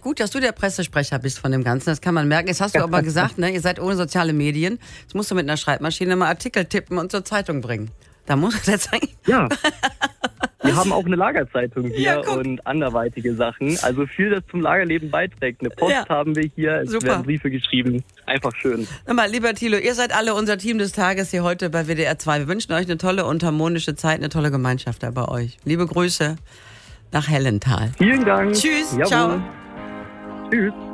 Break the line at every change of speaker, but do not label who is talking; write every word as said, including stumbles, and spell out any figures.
gut, dass du der Pressesprecher bist von dem Ganzen. Das kann man merken. Jetzt hast du aber gesagt, ne, ihr seid ohne soziale Medien. Jetzt musst du mit einer Schreibmaschine mal Artikel tippen und zur Zeitung bringen. Da muss ich jetzt sagen.
Ja. Wir haben auch eine Lagerzeitung hier
Ja,
und anderweitige Sachen. Also viel, das zum Lagerleben beiträgt. Eine Post
Ja.
haben wir hier, es
Super.
werden Briefe geschrieben. Einfach schön.
Hör mal, lieber Thilo, ihr seid alle unser Team des Tages hier heute bei W D R zwei. Wir wünschen euch eine tolle und harmonische Zeit, eine tolle Gemeinschaft da bei euch. Liebe Grüße nach Hellenthal.
Vielen Dank.
Tschüss,
Jawohl.
ciao.
Tschüss.